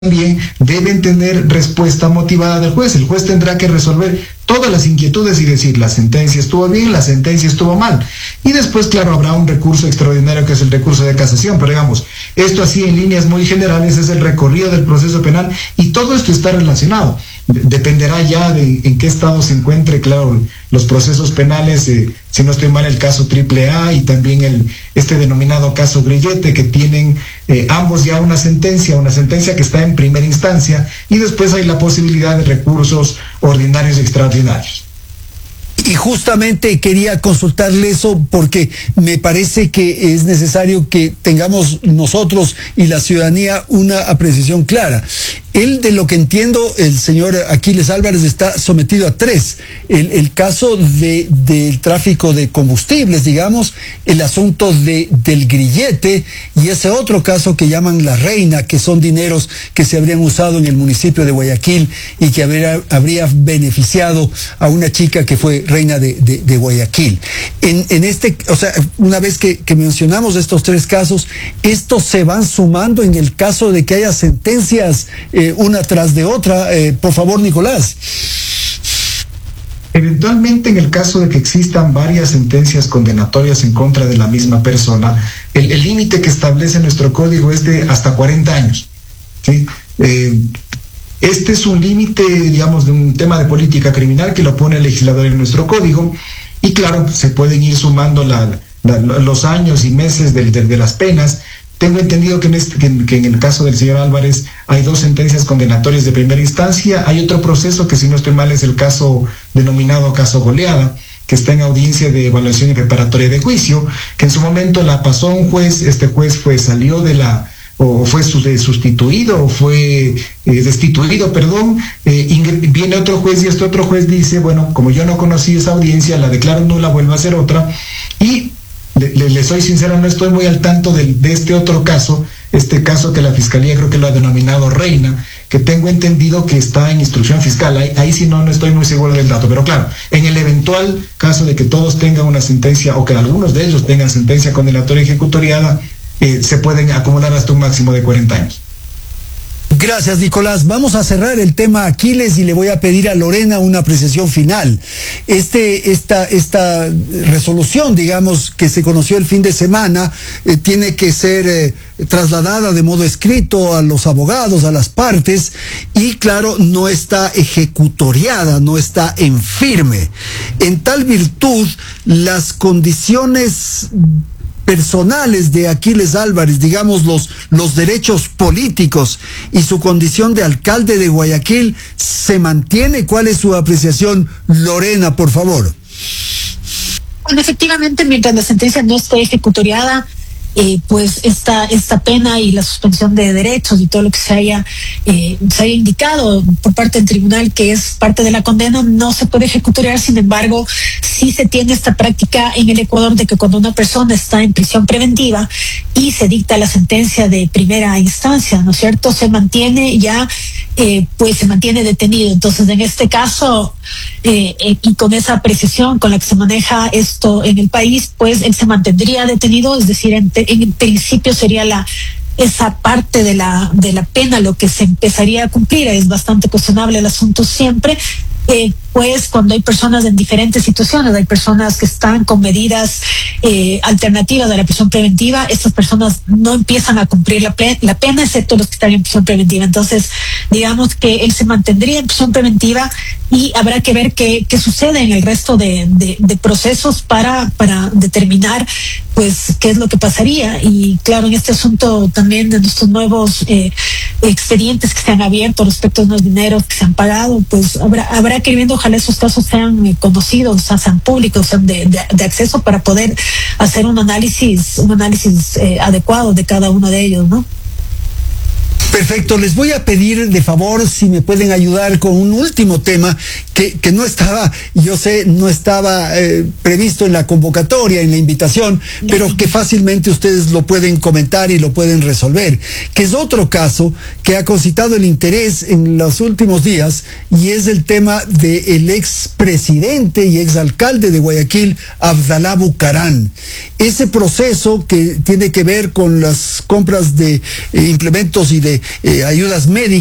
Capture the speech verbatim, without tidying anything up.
también deben tener respuesta motivada del juez. El juez tendrá que resolver todas las inquietudes y decir, la sentencia estuvo bien, la sentencia estuvo mal. Y después, claro, habrá un recurso extraordinario que es el recurso de casación, pero digamos, esto así en líneas muy generales es el recorrido del proceso penal y todo esto está relacionado. Dependerá ya de en qué estado se encuentre, claro, los procesos penales, eh, si no estoy mal, el caso Triple A y también el este denominado caso Grillete, que tienen eh, ambos ya una sentencia, una sentencia que está en primera instancia, y después hay la posibilidad de recursos ordinarios y extraordinarios. Y justamente quería consultarle eso porque me parece que es necesario que tengamos nosotros y la ciudadanía una apreciación clara. Él, de lo que entiendo, el señor Aquiles Álvarez está sometido a tres. El, el caso de, del tráfico de combustibles, digamos, el asunto de, del grillete y ese otro caso que llaman la reina, que son dineros que se habrían usado en el municipio de Guayaquil y que habría, habría beneficiado a una chica que fue reina de, de, de Guayaquil. En, en este, o sea, una vez que, que mencionamos estos tres casos, estos se van sumando en el caso de que haya sentencias eh, una tras de otra. Eh, por favor, Nicolás. Eventualmente, en el caso de que existan varias sentencias condenatorias en contra de la misma persona, el límite que establece nuestro código es de hasta cuarenta años, ¿sí? Eh, Este es un límite, digamos, de un tema de política criminal que lo pone el legislador en nuestro código, y claro, se pueden ir sumando la, la, los años y meses de, de, de las penas. Tengo entendido que en, este, que, que en el caso del señor Álvarez hay dos sentencias condenatorias de primera instancia. Hay otro proceso que, si no estoy mal, es el caso denominado caso Goleada, que está en audiencia de evaluación y preparatoria de juicio, que en su momento la pasó a un juez. Este juez fue, salió de la o fue sustituido o fue eh, destituido, perdón, eh, viene otro juez y este otro juez dice, bueno, como yo no conocí esa audiencia, la declaro nula, vuelvo a hacer otra. Y le, le, le soy sincero, no estoy muy al tanto de, de este otro caso, este caso que la Fiscalía creo que lo ha denominado Reina, que tengo entendido que está en instrucción fiscal. Ahí, ahí sí no, no estoy muy seguro del dato, pero claro, en el eventual caso de que todos tengan una sentencia o que algunos de ellos tengan sentencia condenatoria ejecutoriada, Eh, se pueden acumular hasta un máximo de cuarenta años. Gracias, Nicolás. Vamos a cerrar el tema Aquiles y le voy a pedir a Lorena una apreciación final. Este, esta, esta resolución, digamos, que se conoció el fin de semana, eh, tiene que ser eh, trasladada de modo escrito a los abogados, a las partes, y claro, no está ejecutoriada, no está en firme. En tal virtud, las condiciones personales de Aquiles Álvarez, digamos los, los derechos políticos y su condición de alcalde de Guayaquil, ¿se mantiene? ¿Cuál es su apreciación, Lorena, por favor? Bueno, efectivamente, mientras la sentencia no esté ejecutoriada, eh, pues esta, esta pena y la suspensión de derechos y todo lo que se haya, eh, se haya indicado por parte del tribunal que es parte de la condena no se puede ejecutoriar. Sin embargo, sí se tiene esta práctica en el Ecuador de que cuando una persona está en prisión preventiva y se dicta la sentencia de primera instancia, ¿no es cierto?, se mantiene ya, eh, pues se mantiene detenido. Entonces, en este caso, eh, eh, y con esa apreciación con la que se maneja esto en el país, pues él se mantendría detenido, es decir, en, en principio sería la esa parte de la de la pena lo que se empezaría a cumplir. Es bastante cuestionable el asunto siempre, eh, pues cuando hay personas en diferentes situaciones, hay personas que están con medidas eh, alternativas de la prisión preventiva, estas personas no empiezan a cumplir la, la pena, excepto los que están en prisión preventiva. Entonces, digamos que él se mantendría en prisión preventiva y habrá que ver qué, qué sucede en el resto de, de, de procesos para, para determinar pues qué es lo que pasaría. Y claro, en este asunto también de nuestros nuevos eh, expedientes que se han abierto respecto a los dineros que se han pagado, pues habrá, habrá que ir viendo. Ojalá esos casos sean eh, conocidos, sean públicos, sean de, de, de acceso para poder hacer un análisis, un análisis eh, adecuado de cada uno de ellos, ¿no? Perfecto, les voy a pedir de favor si me pueden ayudar con un último tema que, que no estaba, yo sé, no estaba eh, previsto en la convocatoria, en la invitación, pero que fácilmente ustedes lo pueden comentar y lo pueden resolver, que es otro caso que ha concitado el interés en los últimos días, y es el tema del expresidente y exalcalde de Guayaquil, Abdalá Bucaram. Ese proceso que tiene que ver con las compras de eh, implementos y de eh, ayudas médicas.